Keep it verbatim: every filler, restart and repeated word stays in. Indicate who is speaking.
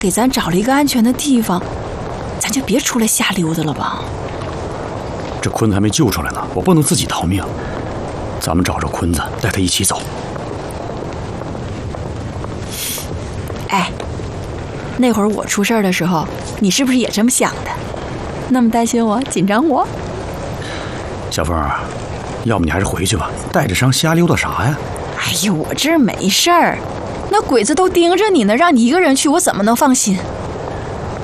Speaker 1: 给咱找了一个安全的地方，咱就别出来瞎溜达了吧。
Speaker 2: 这坤子还没救出来呢，我不能自己逃命。咱们找着坤子，带他一起走。
Speaker 1: 哎，那会儿我出事的时候，你是不是也这么想的？那么担心我，紧张我？
Speaker 2: 小凤，要不你还是回去吧，带着伤瞎溜达啥呀？
Speaker 1: 哎呦，我这没事儿，那鬼子都盯着你呢，让你一个人去，我怎么能放心？